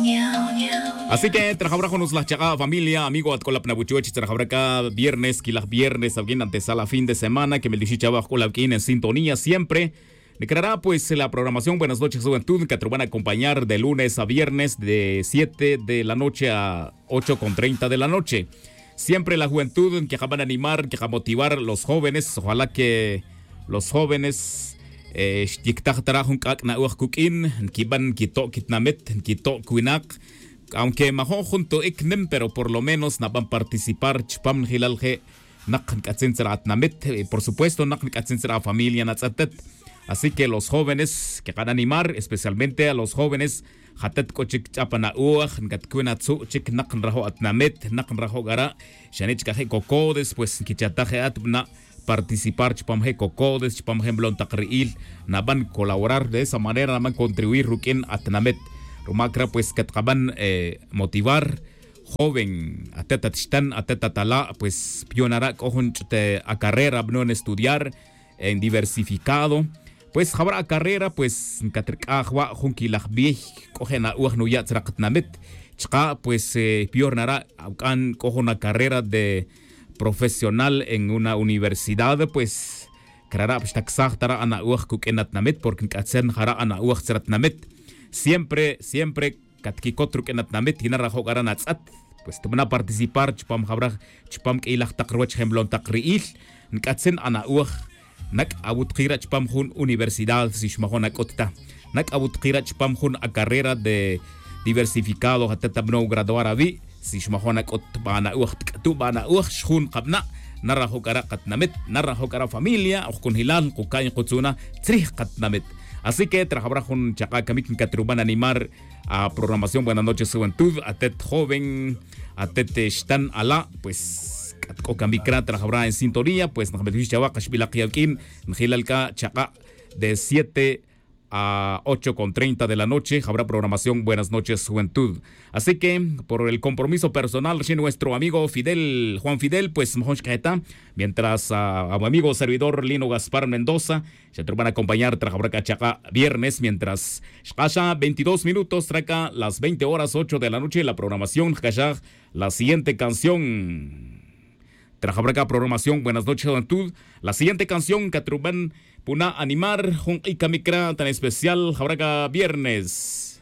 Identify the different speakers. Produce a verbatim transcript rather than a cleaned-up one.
Speaker 1: Así que trabajanos la chaga familia, amigo at colap nabuchuech, trabaja viernes, quilaj viernes, alguien antesala fin de semana, que me dice chava colapquín en sintonía siempre. Declarará pues la programación Buenas noches Juventud, que te van a acompañar de lunes a viernes de siete de la noche a ocho con treinta de la noche. Siempre la juventud que van a animar, que van a motivar a los jóvenes, ojalá que los jóvenes eh kiban kito kitnamet kito kuinak, aunque majo junto iknem, pero por lo menos na van participar chpam hilalje nak katsenserat namet, por supuesto nak katsensera familia natsatet. Así que los jóvenes que van a animar, especialmente a los jóvenes, hatet kochik chapana uaj, ngatkuina tsu chik nak rajo atnamet, nak rajo gara, shanich kaje koko, después kichataje atna participar chpamje cocodes, chpamje blontakriil, na van colaborar de esa manera, na van contribuir rukin atnamet. Rumacra pues que van eh, motivar joven atetatishtan atetatala pues pionara cojon a carrera no en estudiar en diversificado. Pues habrá carrera pues katrikahwa junkilajbih cogen a uajnuyat rakatnamet. Chka pues eh, pionara kan cojon una carrera de profesional en una universidad, pues creará taxachtara ana uaj kukenatnamet porque katsen jara ana uaj tratnamet. Siempre siempre katkikotruk enatnamet hinara jogaran atzat, pues te van a participar chpam jabra chpam keilaj takrwach hemblon takriil katsen ana uaj nak abutqira chpam jun universidad sishmahona kotta nak abutqira chpam jun a carrera de diversificado hatata no graduar abi sishmahona kot bana uaj tu bana uaj shun qabna nara jogara katnamet nara jogara familia o con hilal kukain kutsuna trih katnamet. Así que trabajar con Chaca Kamik Katruban animar a programación Buenas noches Juventud, a Ted Joven, a Ted Stan Ala, pues Kamikra trabajará en sintonía, pues Nahametush Chawa Kashbilakiakin, Njilalka Chaca de siete a ocho con treinta de la noche habrá programación Buenas noches Juventud. Así que por el compromiso personal de nuestro amigo Fidel, Juan Fidel, pues mientras a, a mi amigo servidor Lino Gaspar Mendoza se te van a acompañar trabajar Chaca viernes, mientras Shasha veintidós minutos traca las veinte horas ocho de la noche la programación Shasha, la siguiente canción trabajar programación Buenas noches Juventud, la siguiente canción Catruban Puna animar, un ikamikra tan especial, habrá viernes.